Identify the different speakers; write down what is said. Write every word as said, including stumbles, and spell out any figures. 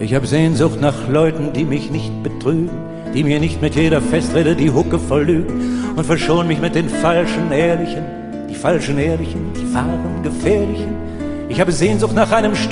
Speaker 1: Ich hab Sehnsucht nach Leuten, die mich nicht betrügen, die mir nicht mit jeder Festrede die Hucke voll lügen und verschon mich mit den falschen Ehrlichen, die falschen Ehrlichen, die wahren Gefährlichen. Ich habe Sehnsucht nach einem Stück